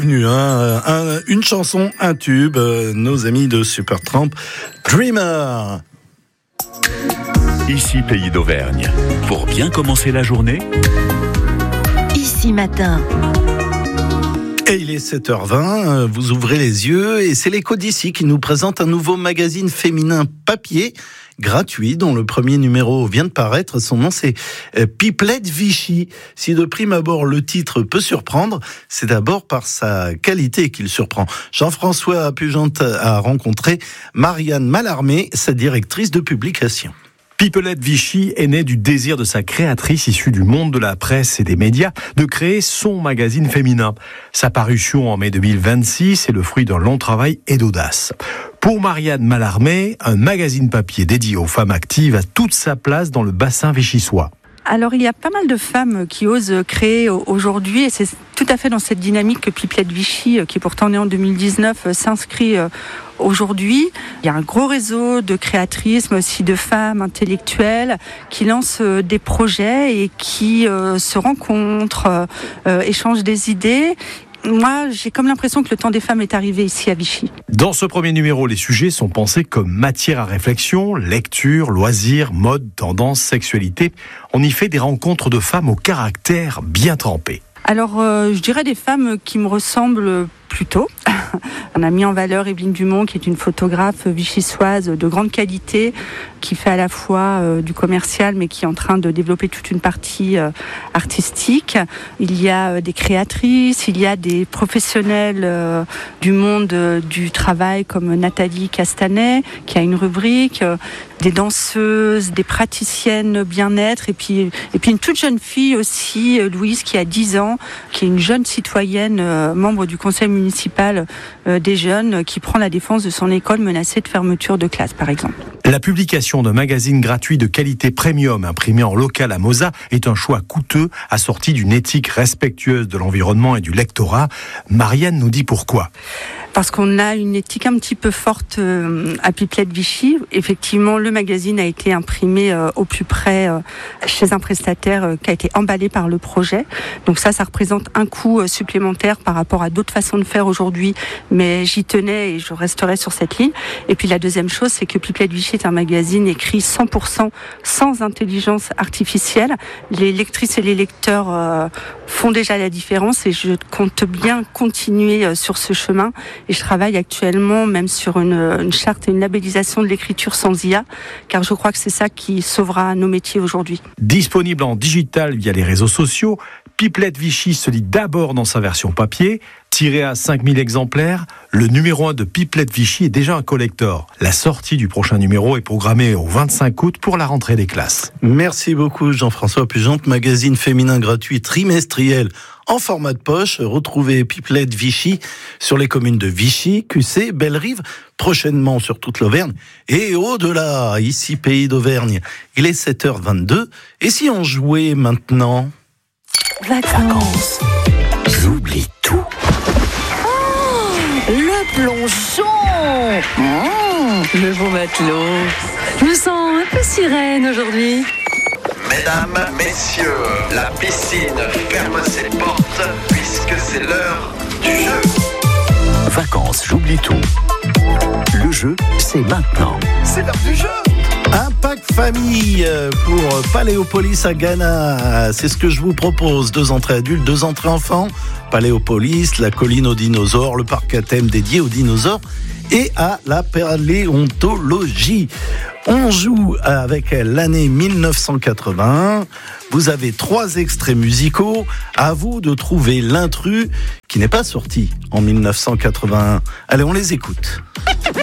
Une chanson, un tube, nos amis de Supertramp, Dreamer. Ici Pays d'Auvergne. Pour bien commencer la journée, Ici Matin. Et il est 7h20, vous ouvrez les yeux et c'est l'Écho d'ici qui nous présente un nouveau magazine féminin papier gratuit dont le premier numéro vient de paraître. Son nom c'est Pipelette Vichy. Si de prime abord le titre peut surprendre, c'est d'abord par sa qualité qu'il surprend. Jean-François Pugente a rencontré Marianne Mallarmé, sa directrice de publication. Pipelette Vichy est née du désir de sa créatrice issue du monde de la presse et des médias de créer son magazine féminin. Sa parution en mai 2026 est le fruit d'un long travail et d'audace. Pour Marianne Mallarmé, un magazine papier dédié aux femmes actives a toute sa place dans le bassin vichysois. Alors il y a pas mal de femmes qui osent créer aujourd'hui et c'est tout à fait dans cette dynamique que Pipelette Vichy, qui est pourtant née en 2019, s'inscrit aujourd'hui. Il y a un gros réseau de créatrices, mais aussi de femmes intellectuelles qui lancent des projets et qui se rencontrent, échangent des idées. Moi, j'ai comme l'impression que le temps des femmes est arrivé ici à Vichy. Dans ce premier numéro, les sujets sont pensés comme matière à réflexion, lecture, loisirs, mode, tendance, sexualité. On y fait des rencontres de femmes au caractère bien trempé. Alors, je dirais des femmes qui me ressemblent plutôt. On a mis en valeur Evelyne Dumont, qui est une photographe vichysoise de grande qualité, qui fait à la fois du commercial, mais qui est en train de développer toute une partie artistique. Il y a des créatrices, il y a des professionnels du monde du travail, comme Nathalie Castanet, qui a une rubrique, des danseuses, des praticiennes bien-être, et puis une toute jeune fille aussi, Louise, qui a 10 ans, qui est une jeune citoyenne, membre du conseil municipal des jeunes, qui prend la défense de son école menacée de fermeture de classe, par exemple. La publication d'un magazine gratuit de qualité premium imprimé en local à Moza est un choix coûteux, assorti d'une éthique respectueuse de l'environnement et du lectorat. Marianne nous dit pourquoi. Parce qu'on a une éthique un petit peu forte à Pipelette Vichy. Effectivement, le magazine a été imprimé au plus près chez un prestataire qui a été emballé par le projet. Donc ça représente un coût supplémentaire par rapport à d'autres façons de faire aujourd'hui. Mais j'y tenais et je resterai sur cette ligne. Et puis la deuxième chose, c'est que Pipelette Vichy est un magazine écrit 100% sans intelligence artificielle. Les lectrices et les lecteurs font déjà la différence et je compte bien continuer sur ce chemin. Et je travaille actuellement même sur une charte et une labellisation de l'écriture sans IA, car je crois que c'est ça qui sauvera nos métiers aujourd'hui. Disponible en digital via les réseaux sociaux, Pipelette Vichy se lit d'abord dans sa version papier. Tiré à 5000 exemplaires, le numéro 1 de Pipelette Vichy est déjà un collector. La sortie du prochain numéro est programmée au 25 août pour la rentrée des classes. Merci beaucoup Jean-François Pugente, magazine féminin gratuit trimestriel en format de poche. Retrouvez Pipelette Vichy sur les communes de Vichy, QC, Bellerive, prochainement sur toute l'Auvergne et au-delà, ici Pays d'Auvergne. Il est 7h22 et si on jouait maintenant ? Vacances. j'oublie tout. Le plongeon. Le beau matelot. Je me sens un peu sirène aujourd'hui. Mesdames, messieurs, la piscine ferme ses portes puisque c'est l'heure du jeu. Vacances, j'oublie tout. Le jeu, c'est maintenant. C'est l'heure du jeu. Un pack famille pour Paléopolis à Ghana. C'est ce que je vous propose. 2 entrées adultes, 2 entrées enfants. Paléopolis, la colline aux dinosaures, le parc à thème dédié aux dinosaures et à la paléontologie. On joue avec l'année 1981. Vous avez 3 extraits musicaux. À vous de trouver l'intrus qui n'est pas sorti en 1981. Allez, on les écoute.